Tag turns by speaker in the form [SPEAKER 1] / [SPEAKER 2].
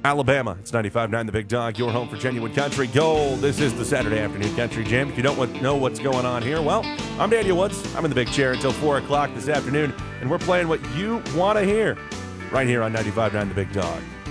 [SPEAKER 1] Alabama. It's 95.9 The Big Dog, your home for genuine country gold. This is the Saturday Afternoon Country Jam. If you don't know what's going on here, well, I'm Daniel Woods. I'm in the big chair until 4 o'clock this afternoon, and we're playing what you want to hear right here on 95.9 The Big Dog.